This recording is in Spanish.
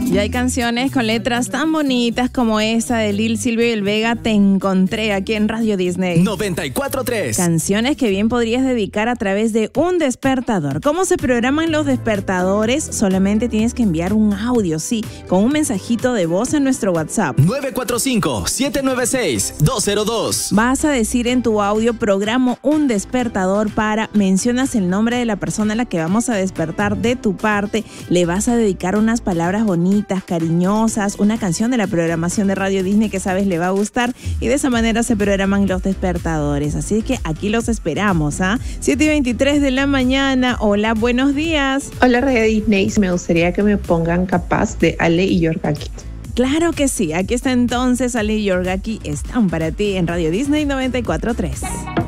Y hay canciones con letras tan bonitas como esta de Lil Silvio y el Vega, Te Encontré, aquí en Radio Disney 94.3. Canciones que bien podrías dedicar a través de un despertador. ¿Cómo se programan los despertadores? Solamente tienes que enviar un audio, sí, con un mensajito de voz en nuestro WhatsApp 945-796-202. Vas a decir en tu audio: programo un despertador para, mencionas el nombre de la persona a la que vamos a despertar de tu parte, le vas a dedicar unas palabras bonitas, cariñosas, una canción de la programación de Radio Disney que sabes le va a gustar, y de esa manera se programan los despertadores. Así que aquí los esperamos, 7:23 de la mañana. Hola, buenos días. Hola Radio Disney, me gustaría que me pongan Capaz de Ale y Yorgaki. Claro que sí, aquí está entonces Ale y Yorgaki, están para ti en Radio Disney 94.3.